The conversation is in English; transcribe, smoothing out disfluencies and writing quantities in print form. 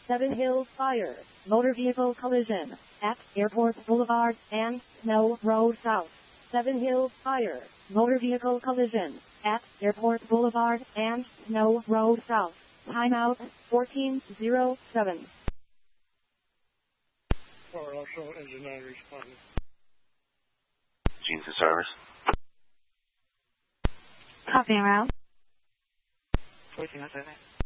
Seven Hills Fire, motor vehicle collision, at Airport Boulevard and Snow Road South. Seven Hills Fire, motor vehicle collision, at Airport Boulevard and Snow Road South. Timeout 1407. Or also engine 9 responding. Gene to service. Copy en route. 1407.